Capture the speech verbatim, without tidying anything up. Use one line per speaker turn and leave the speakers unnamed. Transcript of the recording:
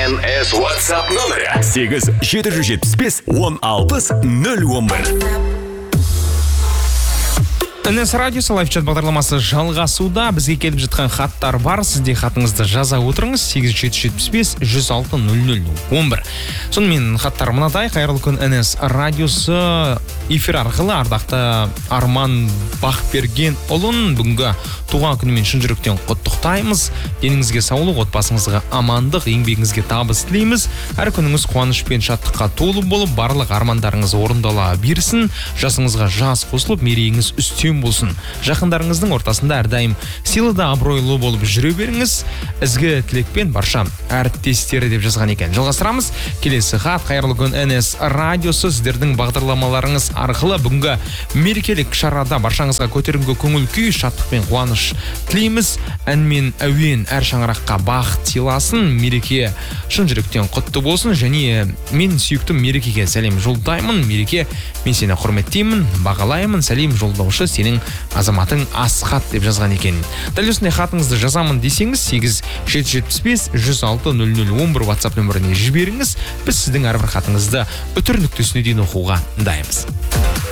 эн эс WhatsApp нөмірі сегіз жеті жүз жетпіс бес он алпыс нөл он бір.
эн эс радиосы лайфчат бағдарламасы жалғасуда. Бізге келіп жатқан хаттар бар. Сізде хатыңызды жаза отырыңыз. сегіз жеті жүз жетпіс бес жүз алты нөл нөл он бір. Сонымен хаттар мынадай. Қайырлы күн, эн эс радиосы эфир арқылы ардақты Арман Бақберген ұлын бүгінгі туған күнімен шын жүректен құттықтаймыз. Деніңізге саулық, отбасыңызға амандық, еңбегіңізге табыс тілейміз. Әр күніңіз қуаныш пен шаттыққа толы болып, барлық армандарыңыз орындала берсін. Жасыңызға жас қосылып, мерейіңіз үстем болсын. Жақындарыңыздың ортасында әрдайым сыйлы да абыройлы болып жүре беріңіз. Ізгі тілекпен барша әріптестері деп жазған екен. Жалғастырамыз. Келесі хат. Қайырлы күн, эн эс радиосы. Сіздердің бағдарламаларыңыз арқылы бүгінгі мерекелік шарада баршаңызға көтеріңкі көңіл күй, шаттық пен қуаныш тілейміз. Ән мен әуен әр шаңыраққа бақыт сыйласын. Мереке шын жүректен құтты болсын. Және мен сүйіктім мерекеге сәлем жолдаймын. Мереке, мен сені құрметтеймін, бағалаймын. Сәлем жолдаушы, сенің азаматың Асхат деп жазған екен. Дәл осындай хатыңызды жазамын десеңіз, сегіз жеті жүз жетпіс бес жүз алты нөл нөл он бір WhatsApp нөміріне жіберіңіз. Біз сіздің әрбір хатыңызды үтір нүктесіне дейін оқуға дайынбыз.